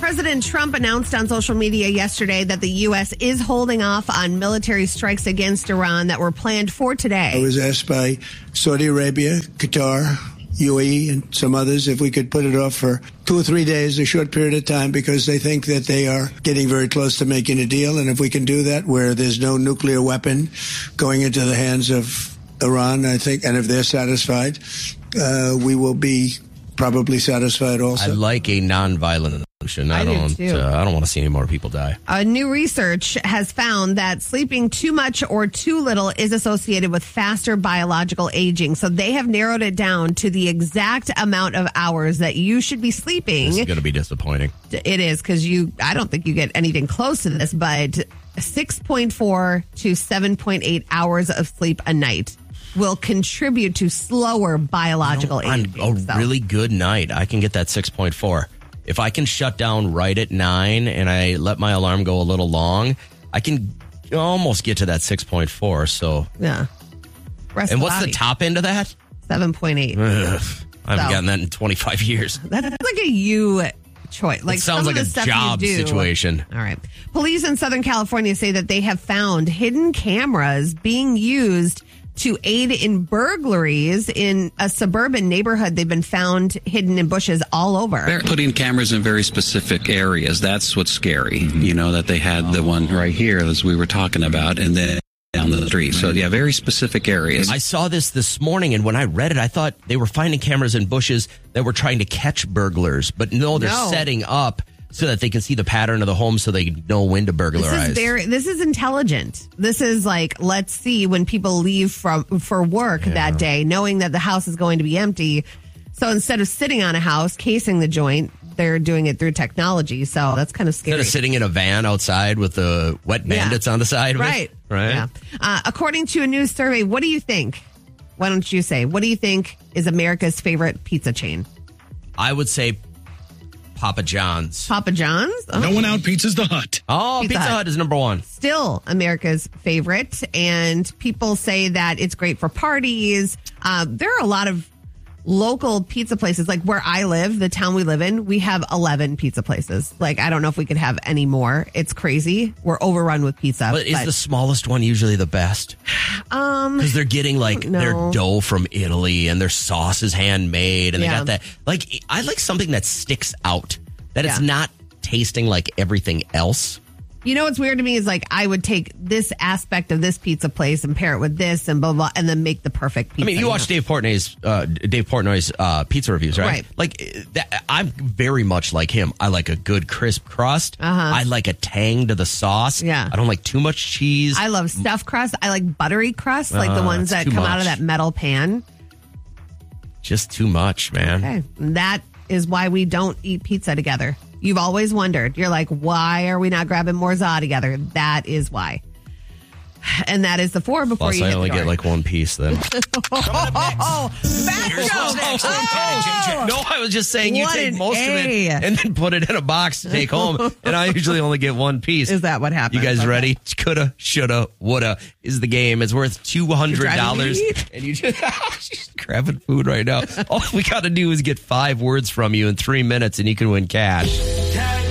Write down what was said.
President Trump announced on social media yesterday that the U.S. is holding off on military strikes against Iran that were planned for today. I was asked by Saudi Arabia, Qatar, UAE, and some others if we could put it off for 2 or 3 days, a short period of time, because they think that they are getting very close to making a deal. And if we can do that where there's no nuclear weapon going into the hands of Iran, I think, and if they're satisfied, we will be probably satisfied also. I like a nonviolent solution. I don't want to see any more people die. New research has found that sleeping too much or too little is associated with faster biological aging. So they have narrowed it down to the exact amount of hours that you should be sleeping. This is going to be disappointing. It is, because I don't think you get anything close to this, but 6.4 to 7.8 hours of sleep a night will contribute to slower biological aging. On a really good night, I can get that 6.4. If I can shut down right at 9 and I let my alarm go a little long, I can almost get to that 6.4. So yeah. And what's the top end of that? 7.8. I haven't gotten that in 25 years. That's like a you choice. Like, it sounds like a job situation. All right. Police in Southern California say that they have found hidden cameras being used to aid in burglaries in a suburban neighborhood. They've been found hidden in bushes all over. They're putting cameras in very specific areas. That's what's scary. You know, that they had the one right here, as we were talking about, and then down the street. So, yeah, very specific areas. I saw this morning, and when I read it, I thought they were finding cameras in bushes that were trying to catch burglars. But no, they're setting up so that they can see the pattern of the home so they know when to burglarize. This is intelligent. This is like, let's see when people leave for work that day, knowing that the house is going to be empty. So instead of sitting on a house, casing the joint, they're doing it through technology. So that's kind of scary. Instead of sitting in a van outside with the wet bandits on the side of it. Right. Yeah. According to a new survey, what do you think? Why don't you say, what do you think is America's favorite pizza chain? I would say Papa John's. Papa John's? Oh. No one outpizzas the Hut. Oh, Pizza Hut is number one. Still America's favorite. And people say that it's great for parties. There are a lot of local pizza places. Like where I live, the town we live in, we have 11 pizza places. Like, I don't know if we could have any more. It's crazy. We're overrun with pizza. But is the smallest one usually the best? Because they're getting their dough from Italy and their sauce is handmade and they got that. Like, I like something that sticks out, that it's not tasting like everything else. You know what's weird to me is like I would take this aspect of this pizza place and pair it with this and blah blah, and then make the perfect pizza. I mean, you watch Dave Portnoy's pizza reviews, right? Like I'm very much like him. I like a good crisp crust. I like a tang to the sauce. Yeah, I don't like too much cheese. I love stuffed crust. I like buttery crust, like the ones that come out of that metal pan. Just too much, man. Okay, that is why we don't eat pizza together. You've always wondered. You're like, why are we not grabbing more za together? That is why. And that is the 4 before Plus, you hit I only the door. get like one piece then. Back No, I was just saying you What take an most of it and then put it in a box to take home. And I usually only get one piece. Is that what happens? You guys ready? Coulda, shoulda, woulda is the game. It's worth $200. And you just grabbing food right now. All we got to do is get 5 words from you in 3 minutes and you can win cash.